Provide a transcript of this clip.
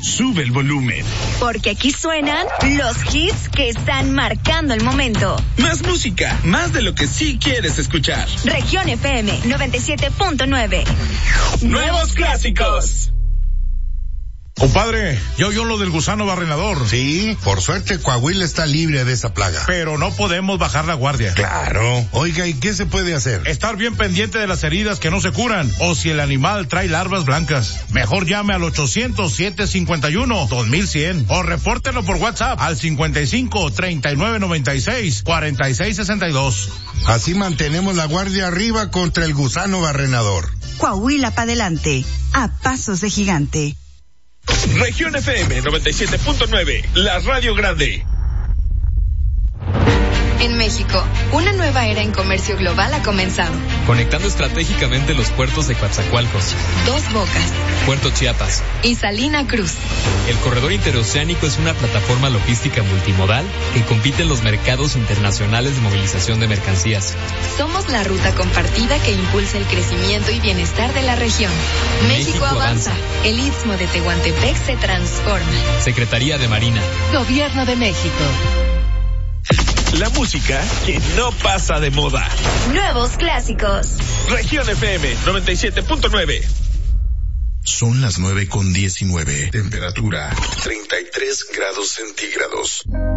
sube el volumen. Porque aquí suenan los hits que están marcando el momento. Más música, más de lo que sí quieres escuchar. Región FM 97.9. Nuevos clásicos. Compadre, ¿ya oyó lo del gusano barrenador? Sí, por suerte Coahuila está libre de esa plaga. Pero no podemos bajar la guardia. Claro. Oiga, ¿y qué se puede hacer? Estar bien pendiente de las heridas que no se curan, o si el animal trae larvas blancas. Mejor llame al 800-751-2100 o repórtelo por WhatsApp al 55-3996-4662. Así mantenemos la guardia arriba contra el gusano barrenador. Coahuila pa' adelante, a pasos de gigante. Región FM 97.9, la radio grande. En México, una nueva era en comercio global ha comenzado. Conectando estratégicamente los puertos de Coatzacoalcos, Dos Bocas, Puerto Chiapas y Salina Cruz. El corredor interoceánico es una plataforma logística multimodal que compite en los mercados internacionales de movilización de mercancías. Somos la ruta compartida que impulsa el crecimiento y bienestar de la región. México avanza. El Istmo de Tehuantepec se transforma. Secretaría de Marina. Gobierno de México. La música que no pasa de moda. Nuevos clásicos. Región FM 97.9. Son las 9:19. Temperatura 33 grados centígrados.